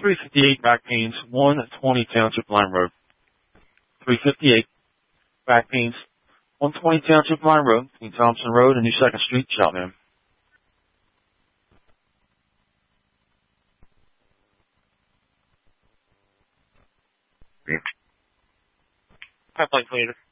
358 back pains, 120 Township Line Road. 358 back pains, 120 Township Line Road, between Thompson Road and New 2nd Street, Cheltenham. Pipeline cleaner.